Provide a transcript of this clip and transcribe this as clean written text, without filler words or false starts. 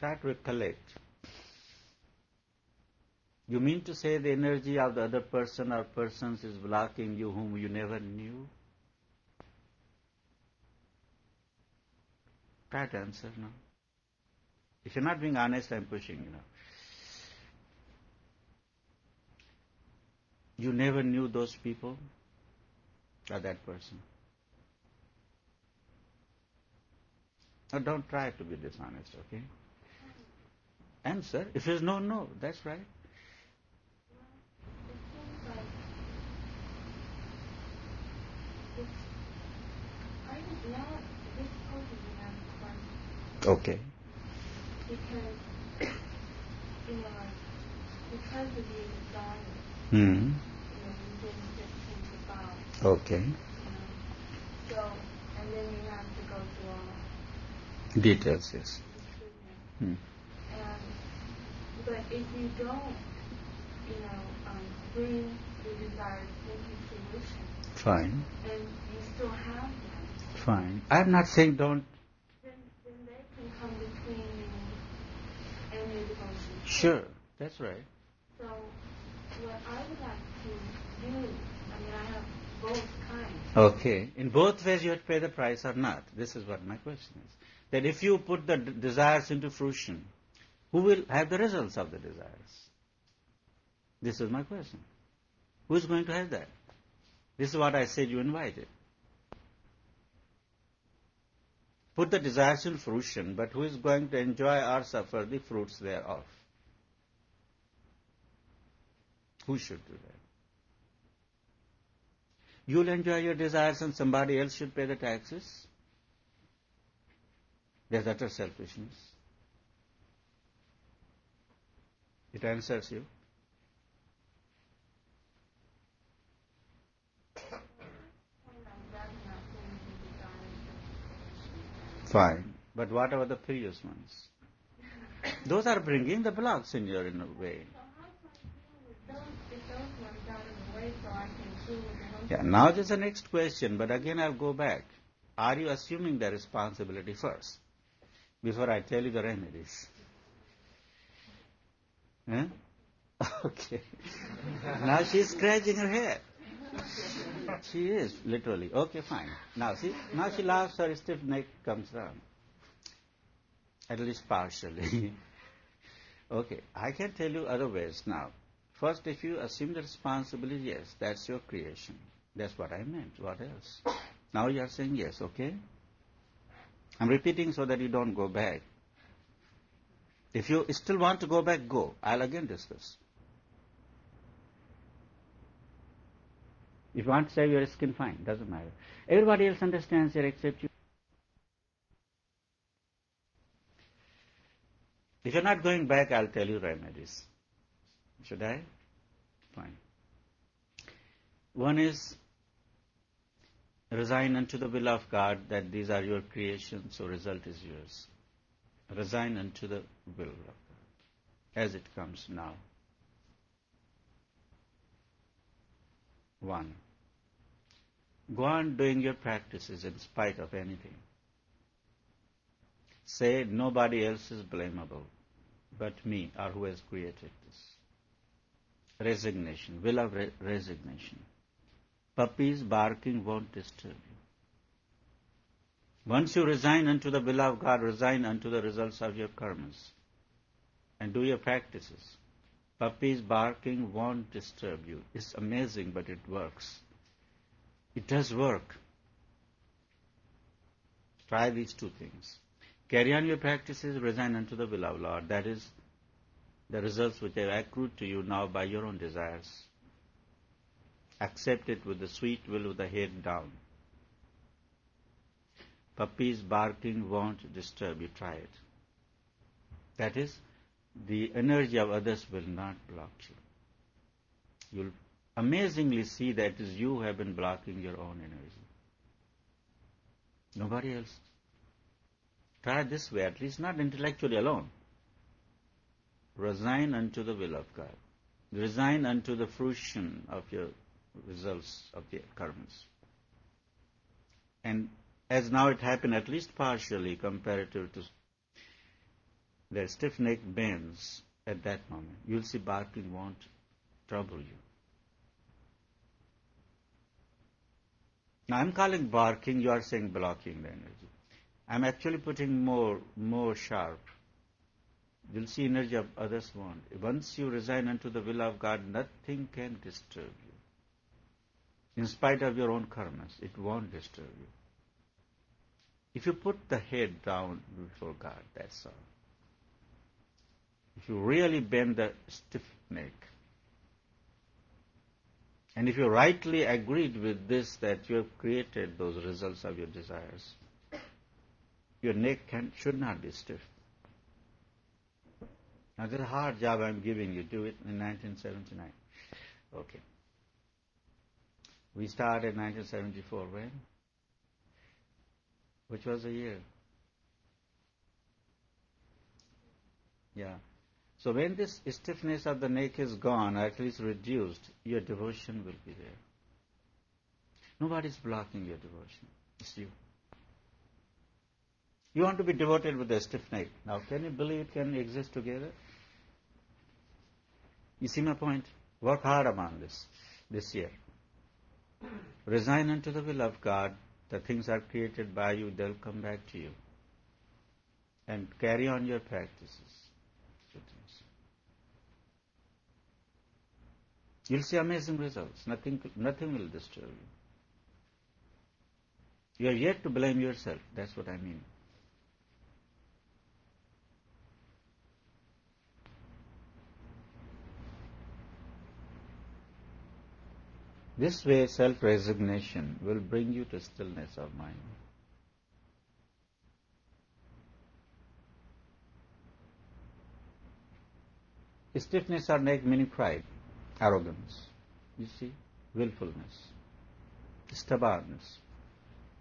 Try to recollect. You mean to say the energy of the other person or persons is blocking you whom you never knew? Try to answer now. If you're not being honest, I'm pushing you now. You never knew those people or that person. Now don't try to be dishonest, okay? Answer. If there's no, no. That's right. Okay. Because, because of the desire, Hmm. You didn't just think about, Okay. So, and then you have to go through all Details, yes. the treatment. Hmm. But if you don't, bring the desires into fruition, Fine. and you still have them, Fine. I'm not saying don't. then they can come between you and your devotion. Sure. That's right. So, what I would like to do, I have both kinds. Okay. In both ways you have to pay the price or not. This is what my question is. That if you put the desires into fruition, who will have the results of the desires? This is my question. Who is going to have that? This is what I said you invited. Put the desires in fruition, but who is going to enjoy or suffer the fruits thereof? Who should do that? You'll enjoy your desires and somebody else should pay the taxes? There's utter selfishness. It answers you. Fine. But what about the previous ones? Those are bringing the blocks in your inner way. Yeah, now there's the next question, but again I'll go back. Are you assuming the responsibility first, before I tell you the remedies? Huh? Okay. Now she's scratching her head. She is, literally. Okay, fine. Now see, now she laughs, her stiff neck comes down. At least partially. Okay, I can tell you other ways now. First, if you assume the responsibility, yes, that's your creation. That's what I meant. What else? Now you are saying yes, okay? I'm repeating so that you don't go back. If you still want to go back, go. I'll again discuss. If you want to save your skin, fine. Doesn't matter. Everybody else understands here except you. If you're not going back, I'll tell you remedies. Should I? Fine. One is resign unto the will of God that these are your creations, so result is yours. Resign unto the will of God as it comes now. 1. Go on doing your practices in spite of anything. Say nobody else is blamable but me or who has created this. Resignation, will of resignation. Puppies barking won't disturb you. Once you resign unto the will of God, resign unto the results of your karmas and do your practices. Puppies barking won't disturb you. It's amazing, but it works. It does work. Try these two things. Carry on your practices, resign unto the will of Lord. That is the results which have accrued to you now by your own desires. Accept it with the sweet will with the head down. Puppies barking won't disturb you. Try it. That is, the energy of others will not block you. You'll amazingly see that it is you who have been blocking your own energy. Nobody else. Try this way, at least not intellectually alone. Resign unto the will of God. Resign unto the fruition of your results of the karmas. And as now it happened at least partially comparative to the stiff neck bends at that moment. You'll see barking won't trouble you. Now I'm calling barking, you are saying blocking the energy. I'm actually putting more sharp. You'll see energy of others won't. Once you resign unto the will of God, nothing can disturb you. In spite of your own karmas, it won't disturb you. If you put the head down before God, that's all. If you really bend the stiff neck, and if you rightly agreed with this, that you have created those results of your desires, your neck should not be stiff. Now, this is a hard job I'm giving you. Do it in 1979. Okay. We started in 1974. When? Which was the year? Yeah. So when this stiffness of the neck is gone, or at least reduced, your devotion will be there. Nobody's blocking your devotion. It's you. You want to be devoted with a stiff neck. Now, can you believe it can exist together? You see my point? Work hard upon this year. Resign unto the will of God. The things are created by you, they'll come back to you. And carry on your practices. You'll see amazing results. Nothing will disturb you. You are yet to blame yourself. That's what I mean. This way, self-resignation will bring you to stillness of mind. Stiffness of neck meaning pride, arrogance, you see, willfulness, stubbornness.